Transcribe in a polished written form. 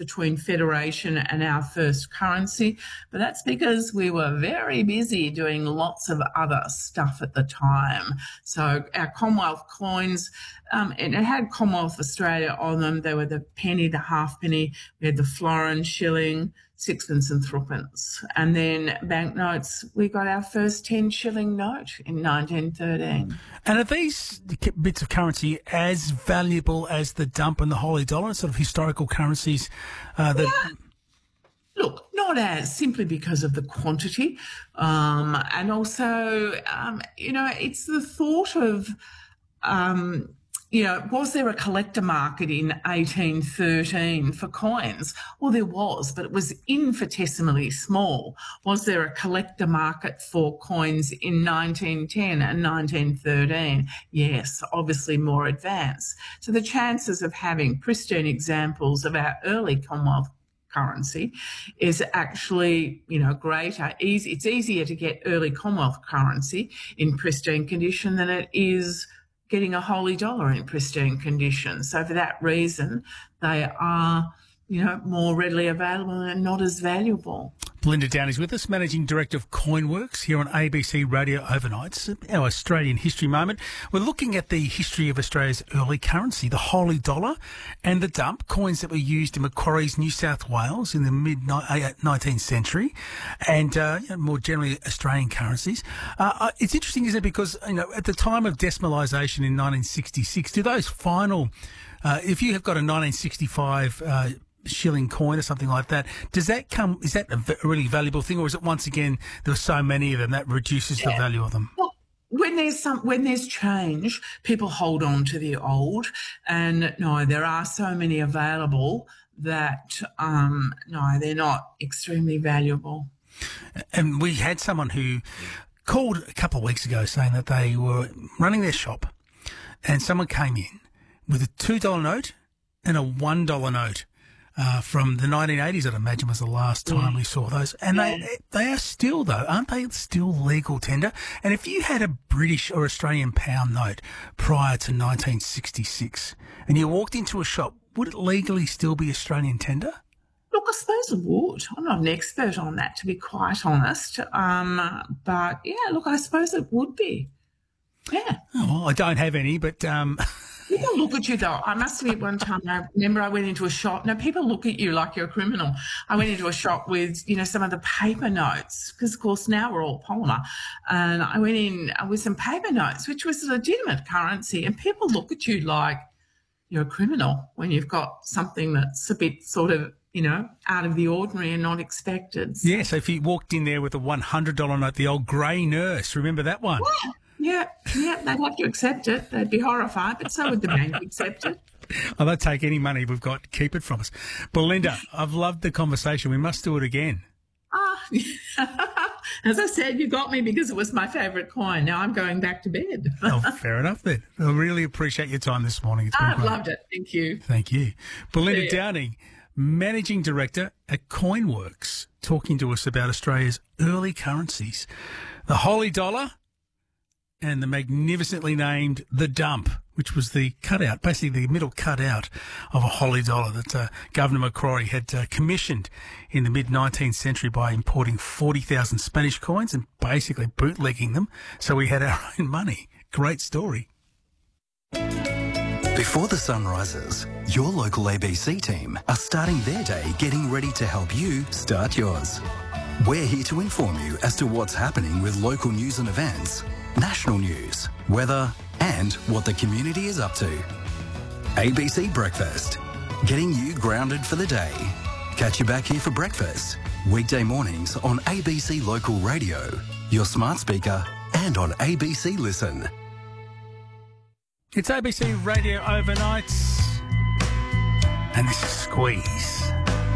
between Federation and our first currency, but that's because we were very busy doing lots of other stuff at the time. So our Commonwealth coins, and it had Commonwealth Australia on them. They were the penny, the halfpenny, we had the florin, shilling, sixpence and threepence. And then banknotes, we got our first 10 shilling note in 1913. And are these bits of currency as valuable as the dump and the holy dollar, sort of historical currencies? Look, not as, simply because of the quantity. And also, it's the thought of, was there a collector market in 1813 for coins? Well, there was, but it was infinitesimally small. Was there a collector market for coins in 1910 and 1913? Yes, obviously more advanced. So the chances of having pristine examples of our early Commonwealth currency is actually, greater. It's easier to get early Commonwealth currency in pristine condition than it is getting a holy dollar in pristine condition. So for that reason, they are, more readily available and not as valuable. Belinda Downey's with us, Managing Director of Coinworks here on ABC Radio Overnights, our Australian history moment. We're looking at the history of Australia's early currency, the holy dollar and the dump, coins that were used in Macquarie's New South Wales in the mid-19th century, and more generally Australian currencies. It's interesting, isn't it, because at the time of decimalisation in 1966, do those final, if you have got a 1965 shilling coin or something like that, is that a really valuable thing, or is it once again there are so many of them that reduces the value of them? Well, when there's change, people hold on to the old, and no, there are so many available that they're not extremely valuable. And we had someone who called a couple of weeks ago saying that they were running their shop and someone came in with a $2 note and a $1 note. From the 1980s, I'd imagine, was the last time we saw those. And they are still, though, aren't they still legal tender? And if you had a British or Australian pound note prior to 1966 and you walked into a shop, would it legally still be Australian tender? Look, I suppose it would. I'm not an expert on that, to be quite honest. But, I suppose it would be. Yeah. Oh, well, I don't have any, but... People look at you, though. I must admit, one time, I remember I went into a shop. Now, people look at you like you're a criminal. I went into a shop with, some of the paper notes, because, of course, now we're all polymer. And I went in with some paper notes, which was a legitimate currency. And people look at you like you're a criminal when you've got something that's a bit sort of, out of the ordinary and not expected. So. Yeah, so if you walked in there with a $100 note, the old grey nurse, remember that one? Yeah, they'd have to accept it. They'd be horrified, but so would the bank accept it. Oh, they'll take any money we've got, keep it from us. Belinda, I've loved the conversation. We must do it again. As I said, you got me because it was my favourite coin. Now I'm going back to bed. Oh, fair enough then. I really appreciate your time this morning. It's been I've great. loved it. Thank you. Thank you. Belinda Downing, Managing Director at Coinworks, talking to us about Australia's early currencies, the holy dollar and the magnificently named the dump, which was the cutout, basically the middle cutout of a holy dollar that Governor Macquarie had commissioned in the mid-19th century by importing 40,000 Spanish coins and basically bootlegging them so we had our own money. Great story. Before the sun rises, your local ABC team are starting their day getting ready to help you start yours. We're here to inform you as to what's happening with local news and events, national news, weather, and what the community is up to. ABC Breakfast, getting you grounded for the day. Catch you back here for breakfast, weekday mornings on ABC Local Radio, your smart speaker, and on ABC Listen. It's ABC Radio Overnights, and this is Squeeze.